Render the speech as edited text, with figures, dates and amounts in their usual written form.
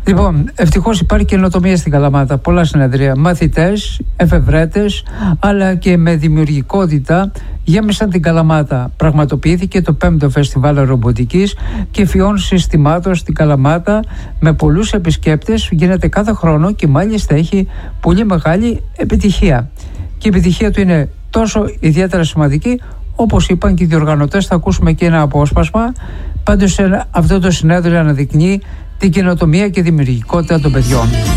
Λοιπόν, ευτυχώς υπάρχει καινοτομία στην Καλαμάτα. Πολλά συνεδρία. Μαθητές, εφευρέτες, αλλά και με δημιουργικότητα γέμισαν την Καλαμάτα. Πραγματοποιήθηκε το 5ο Φεστιβάλ Ρομποτικής και Φιών Συστημάτων στην Καλαμάτα με πολλούς επισκέπτες. Γίνεται κάθε χρόνο και μάλιστα έχει πολύ μεγάλη επιτυχία. Και η επιτυχία του είναι τόσο ιδιαίτερα σημαντική, όπως είπαν και οι διοργανωτές. Θα ακούσουμε και ένα απόσπασμα. Πάντως αυτό το συνέδριο αναδεικνύει την καινοτομία και δημιουργικότητα των παιδιών.